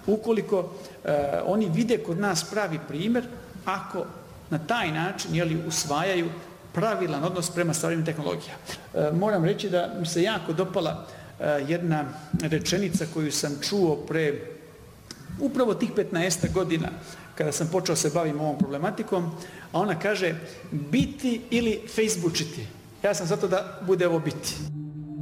ukoliko oni vide kod nas pravi primjer, ako na taj način usvajaju pravilan odnos prema savremenim tehnologijama. Moram reći da mi se jako dopala jedna rečenica koju sam čuo pre upravo tih 15 godina kada sam počeo se bavim ovom problematikom, a ona kaže biti ili facebookiti. Ja sam zato da bude ovo biti.